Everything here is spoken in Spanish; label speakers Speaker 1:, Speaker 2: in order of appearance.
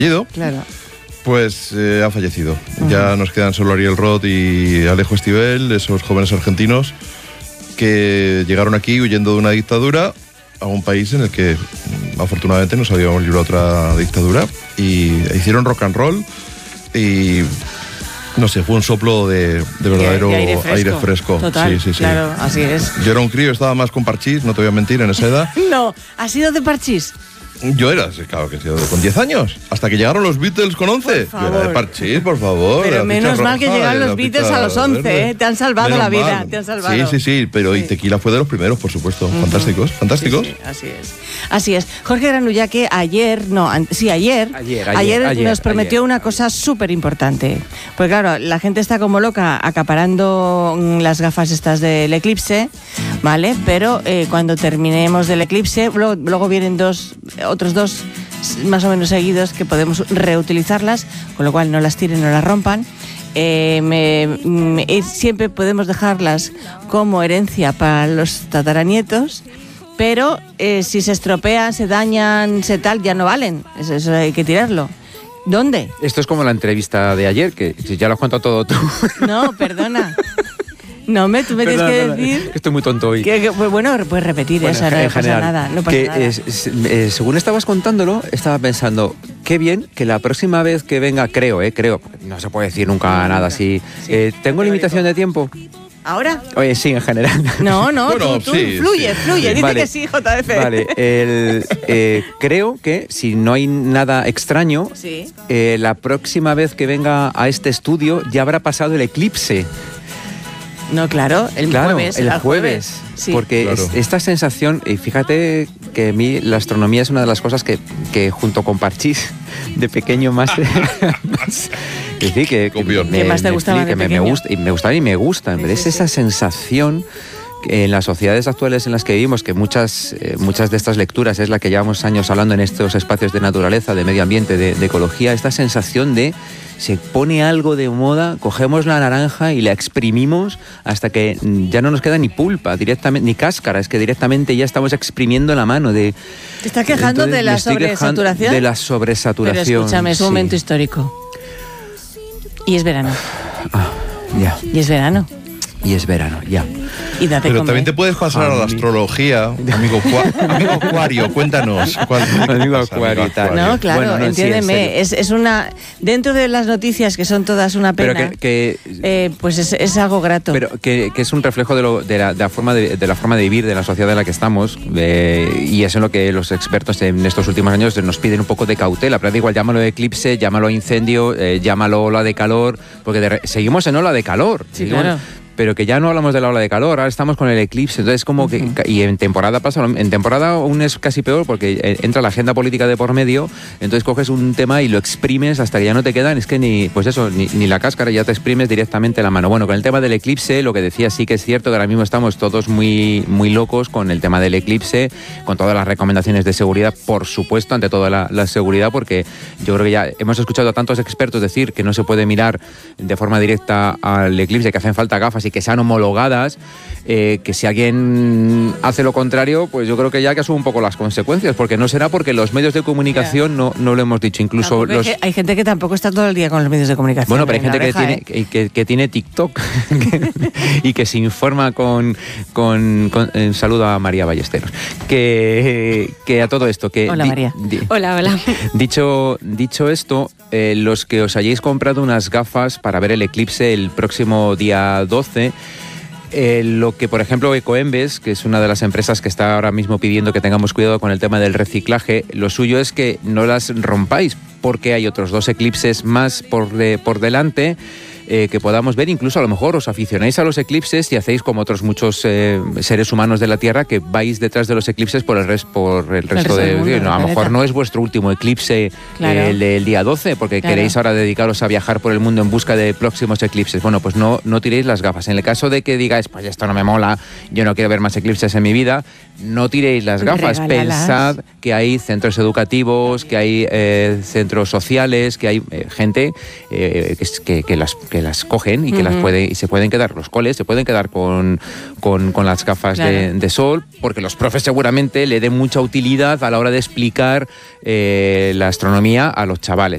Speaker 1: Claro.
Speaker 2: Pues ha fallecido. Ya nos quedan solo Ariel Roth y Alejo Esquivel, esos jóvenes argentinos que llegaron aquí huyendo de una dictadura a un país en el que afortunadamente nos habíamos librado otra dictadura y hicieron rock and roll y no sé, fue un soplo de verdadero
Speaker 1: de
Speaker 2: aire fresco.
Speaker 1: Total,
Speaker 2: sí.
Speaker 1: Claro, así es.
Speaker 2: Yo era un crío, estaba más con parchís, no te voy a mentir, en esa edad.
Speaker 1: No, ¿has sido de parchís?
Speaker 2: Yo era, claro que sí, con 10 años. Hasta que llegaron los Beatles con 11. Yo era de parchís, por favor.
Speaker 1: Pero menos mal que llegaron los Beatles a los 11, ¿eh? Te han salvado
Speaker 2: menos
Speaker 1: la vida,
Speaker 2: mal.
Speaker 1: te han salvado.
Speaker 2: Sí, pero y Tequila fue de los primeros, por supuesto. Fantásticos.
Speaker 1: Sí, así es. Jorge Granullaque ayer nos prometió una cosa súper importante. Pues claro, la gente está como loca acaparando las gafas estas del eclipse, ¿vale? Pero cuando terminemos del eclipse, luego vienen otros dos más o menos seguidos que podemos reutilizarlas, con lo cual no las tiren, no las rompan. Siempre podemos dejarlas como herencia para los tataranietos, pero si se estropean, se dañan, ya no valen. Eso hay que tirarlo. ¿Dónde?
Speaker 3: Esto es como la entrevista de ayer, que ya lo has contado todo tú.
Speaker 1: No, perdona. No, tú me tienes que decir...
Speaker 3: Que estoy muy tonto hoy.
Speaker 1: Bueno, puedes repetir eso, no pasa nada. No pasa nada.
Speaker 3: Según estabas contándolo, estaba pensando, qué bien que la próxima vez que venga, creo, no se puede decir nunca nada así.
Speaker 1: Sí,
Speaker 3: ¿Tengo limitación de tiempo?
Speaker 1: ¿Ahora?
Speaker 3: Oye, sí, en general.
Speaker 1: No,
Speaker 2: bueno,
Speaker 1: tú fluye. Dice
Speaker 3: vale,
Speaker 1: que sí, JF.
Speaker 3: Vale, creo que si no hay nada extraño,
Speaker 1: sí.
Speaker 3: La próxima vez que venga a este estudio ya habrá pasado el eclipse.
Speaker 1: No, claro, el jueves. Sí.
Speaker 3: Porque
Speaker 2: claro.
Speaker 3: Esta sensación, y fíjate que a mí la astronomía es una de las cosas que junto con parchís de pequeño más... que
Speaker 1: más te gustaba de pequeño.
Speaker 3: Me gusta. Es esa sensación que en las sociedades actuales en las que vivimos, que muchas de estas lecturas es la que llevamos años hablando en estos espacios de naturaleza, de medio ambiente, de ecología, esta sensación de se pone algo de moda, cogemos la naranja y la exprimimos hasta que ya no nos queda ni pulpa, directamente, ni cáscara, es que directamente ya estamos exprimiendo la mano. ¿Te
Speaker 1: estás quejando de la sobresaturación?
Speaker 3: De la sobresaturación.
Speaker 1: Pero escúchame, es un momento histórico. Y es verano.
Speaker 3: Ya.
Speaker 1: Y es verano.
Speaker 3: Y es verano, ya.
Speaker 1: Y date
Speaker 2: Pero
Speaker 1: comer.
Speaker 2: también te puedes pasar a la astrología, amigo Acuario, cuéntanos.
Speaker 3: Amigo Acuario.
Speaker 1: No, claro, bueno, entiéndeme, sí, es una... Dentro de las noticias, que son todas una pena, pues es algo grato.
Speaker 3: Pero que es un reflejo de la forma de vivir de la sociedad en la que estamos, y es en lo que los expertos en estos últimos años nos piden un poco de cautela. Pero da igual, llámalo eclipse, llámalo incendio, llámalo ola de calor, porque seguimos en ola de calor.
Speaker 1: Sí, claro.
Speaker 3: Pero que ya no hablamos de la ola de calor, ahora estamos con el eclipse, entonces como que... Y en temporada aún es casi peor porque entra la agenda política de por medio, entonces coges un tema y lo exprimes hasta que ya no te quedan, es que ni la cáscara, ya te exprimes directamente la mano. Bueno, con el tema del eclipse, lo que decía sí que es cierto que ahora mismo estamos todos muy, muy locos con el tema del eclipse, con todas las recomendaciones de seguridad, por supuesto, ante toda la seguridad, porque yo creo que ya hemos escuchado a tantos expertos decir que no se puede mirar de forma directa al eclipse, que hacen falta gafas y que sean homologadas, que si alguien hace lo contrario, pues yo creo que ya que asume un poco las consecuencias, porque no será porque los medios de comunicación no lo hemos dicho, incluso
Speaker 1: hay gente que tampoco está todo el día con los medios de comunicación.
Speaker 3: Bueno, pero hay gente que tiene TikTok y que se informa con saludo a María Ballesteros, que a todo esto que
Speaker 1: hola María.
Speaker 4: Hola.
Speaker 3: Dicho esto, los que os hayáis comprado unas gafas para ver el eclipse el próximo día 12, lo que, por ejemplo, Ecoembes, que es una de las empresas que está ahora mismo pidiendo que tengamos cuidado con el tema del reciclaje, lo suyo es que no las rompáis, porque hay otros 2 eclipses más por delante, que podamos ver. Incluso a lo mejor os aficionáis a los eclipses y hacéis como otros muchos seres humanos de la Tierra, que vais detrás de los eclipses por el resto del mundo. A lo mejor no es vuestro último eclipse, claro, el día 12, porque claro, queréis ahora dedicaros a viajar por el mundo en busca de próximos eclipses. Bueno, pues no tiréis las gafas. En el caso de que digáis, pues esto no me mola, yo no quiero ver más eclipses en mi vida, no tiréis las gafas.
Speaker 1: Regálalas.
Speaker 3: Pensad que hay centros educativos, que hay centros sociales, que hay gente que las cogen y que las y se pueden quedar, los coles se pueden quedar con las gafas, claro, de sol, porque los profes seguramente le den mucha utilidad a la hora de explicar la astronomía a los chavales.